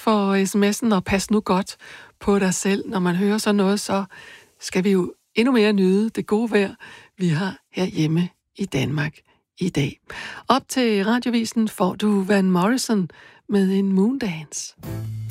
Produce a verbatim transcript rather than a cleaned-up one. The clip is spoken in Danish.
for sms'en, og pas nu godt på dig selv. Når man hører sådan noget, så skal vi jo endnu mere nyde det gode vejr, vi har herhjemme i Danmark i dag. Op til radiovisen får du Van Morrison med en Moondance.